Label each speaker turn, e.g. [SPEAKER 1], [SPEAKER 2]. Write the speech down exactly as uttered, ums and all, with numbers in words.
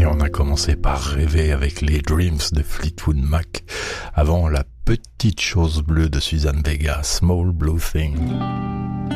[SPEAKER 1] Et on a commencé par rêver avec les Dreams de Fleetwood Mac, avant la petite chose bleue de Suzanne Vega, Small Blue Thing.